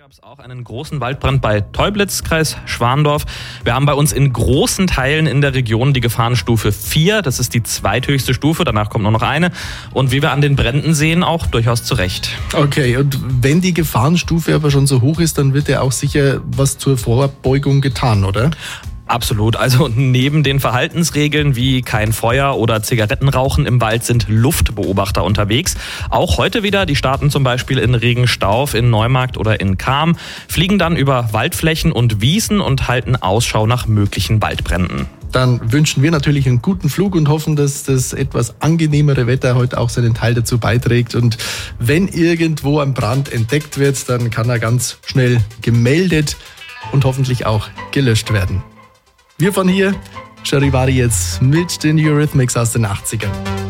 gab es auch einen großen Waldbrand bei Teublitz, Kreis Schwandorf. Wir haben bei uns in großen Teilen in der Region die Gefahrenstufe 4. Das ist die zweithöchste Stufe, danach kommt nur noch eine. Und wie wir an den Bränden sehen, auch durchaus zu Recht. Okay, und wenn die Gefahrenstufe aber schon so hoch ist, dann wird ja auch sicher was zur Vorbeugung getan, oder? Absolut. Also neben den Verhaltensregeln wie kein Feuer oder Zigarettenrauchen im Wald sind Luftbeobachter unterwegs. Auch heute wieder. Die starten zum Beispiel in Regenstauf, in Neumarkt oder in Cham, fliegen dann über Waldflächen und Wiesen und halten Ausschau nach möglichen Waldbränden. Dann wünschen wir natürlich einen guten Flug und hoffen, dass das etwas angenehmere Wetter heute auch seinen Teil dazu beiträgt. Und wenn irgendwo ein Brand entdeckt wird, dann kann er ganz schnell gemeldet und hoffentlich auch gelöscht werden. Wir von hier, Charivari jetzt mit den Eurythmics aus den 80ern.